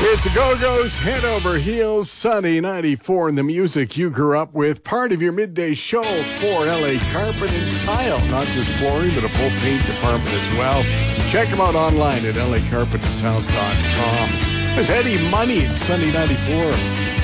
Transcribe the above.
It's the Go-Go's Head Over Heels, Sunny 94, and the music you grew up with. Part of your midday show for LA Carpet and Tile. Not just flooring, but a full paint department as well. Check them out online at lacarpetandtile.com. There's Eddie Money at Sunny 94.